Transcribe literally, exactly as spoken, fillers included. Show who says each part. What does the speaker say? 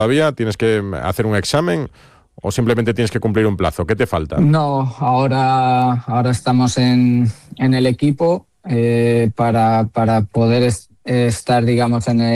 Speaker 1: todavía? ¿Tienes que hacer un examen o simplemente tienes que cumplir un plazo? ¿Qué te falta?
Speaker 2: No, ahora, ahora estamos en, en el equipo eh, para, para poder es- estar, digamos, en el